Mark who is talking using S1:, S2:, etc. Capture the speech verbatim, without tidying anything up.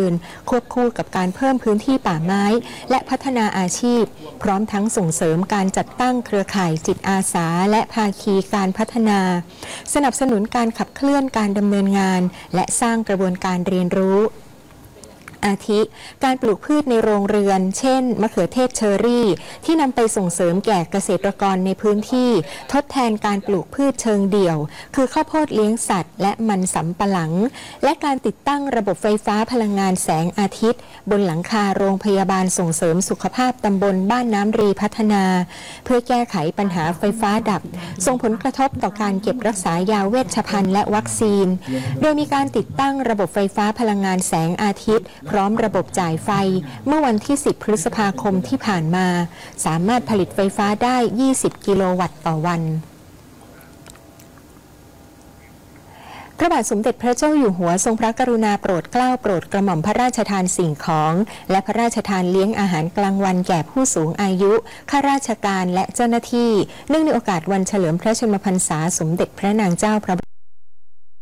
S1: ญควบคู่กับการเพิ่มพื้นที่ป่าไม้และพัฒนาอาชีพพร้อมทั้งส่งเสริมการจัดตั้งเครือข่ายจิตอาสาและภาคีการพัฒนาสนับสนุนการขับเคลื่อนการดำเนินงานและสร้างกระบวนการเรียนรู้อาทิการปลูกพืชในโรงเรือนเช่นมะเขือเทศเชอรี่ที่นำไปส่งเสริมแก่เกษตรกรในพื้นที่ทดแทนการปลูกพืชเชิงเดี่ยวคือข้าวโพดเลี้ยงสัตว์และมันสำปะหลังและการติดตั้งระบบไฟฟ้าพลังงานแสงอาทิตย์บนหลังคาโรงพยาบาลส่งเสริมสุขภาพตำบลบ้านน้ำรีพัฒนาเพื่อแก้ไขปัญหาไฟฟ้าดับส่งผลกระทบต่อการเก็บรักษายาเวชภัณฑ์และวัคซีนโดยมีการติดตั้งระบบไฟฟ้าพลังงานแสงอาทิตย์พร้อมระบบจ่ายไฟเมื่อวันที่สิบพฤษภาคมที่ผ่านมาสามารถผลิตไฟฟ้าได้ยี่สิบกิโลวัตต์ต่อวันพระบาทสมเด็จพระเจ้าอยู่หัวทรงพระกรุณาโปรดเกล้าโปรดกระหม่อมพระราชทานสิ่งของและพระราชทานเลี้ยงอาหารกลางวันแก่ผู้สูงอายุข้าราชการและเจ้าหน้าที่เนื่องในโอกาสวันเฉลิมพระชนมพรรษาสมเด็จพระนางเจ้าพระ